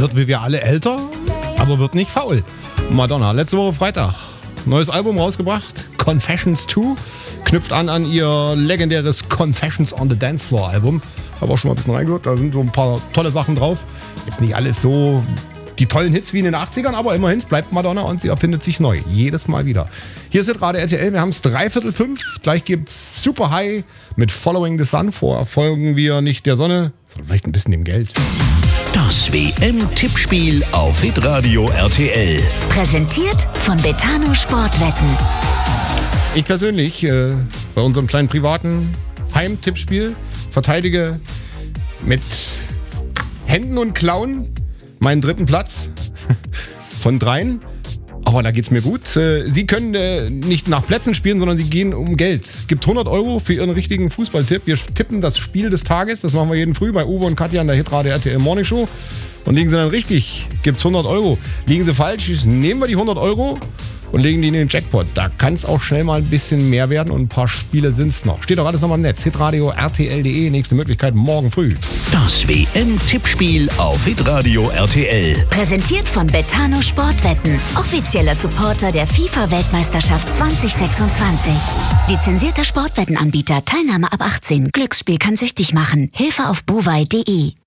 Wird wie wir alle älter, aber wird nicht faul. Madonna, letzte Woche Freitag, neues Album rausgebracht, Confessions 2, knüpft an ihr legendäres Confessions on the Dance Floor Album. Habe auch schon mal ein bisschen reingehört, da sind so ein paar tolle Sachen drauf. Jetzt nicht alles so die tollen Hits wie in den 80ern, aber immerhin, es bleibt Madonna und sie erfindet sich neu. Jedes Mal wieder. Hier ist gerade RTL, wir haben es 4:45. Gleich gibt's Super High mit Following the Sun. Vorher folgen wir nicht der Sonne, sondern vielleicht ein bisschen dem Geld. Das WM-Tippspiel auf Hitradio RTL. Präsentiert von Betano Sportwetten. Ich persönlich, bei unserem kleinen privaten Heimtippspiel, verteidige mit Händen und Klauen meinen 3. Platz von 3. Aber da geht's mir gut. Sie können nicht nach Plätzen spielen, sondern sie gehen um Geld. Gibt 100 € für Ihren richtigen Fußballtipp. Wir tippen das Spiel des Tages. Das machen wir jeden Früh bei Uwe und Katja in der Hitradio RTL Morning Show. Und liegen Sie dann richtig, gibt's 100 €. Liegen Sie falsch, nehmen wir die 100 € und legen die in den Jackpot. Da kann es auch schnell mal ein bisschen mehr werden und ein paar Spiele sind's noch. Steht doch alles nochmal im Netz. Hitradio RTL.de. Nächste Möglichkeit morgen früh. Das WM-Tippspiel auf Hitradio RTL. Präsentiert von Betano Sportwetten. Offizieller Supporter der FIFA-Weltmeisterschaft 2026. Lizenzierter Sportwettenanbieter. Teilnahme ab 18. Glücksspiel kann süchtig machen. Hilfe auf buwei.de.